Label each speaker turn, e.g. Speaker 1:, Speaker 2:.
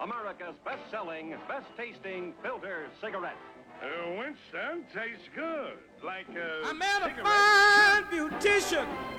Speaker 1: America's best-selling, best-tasting filter cigarette.
Speaker 2: Winston tastes good, like a
Speaker 3: I met a
Speaker 2: cigarette.
Speaker 3: fine beautician.